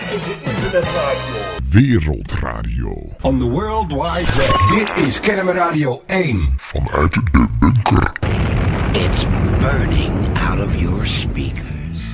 eigen internetradio. Wereldradio. On the World Wide Web. Dit is Kennemer Radio 1. Vanuit de bunker. It's burning out of your speakers.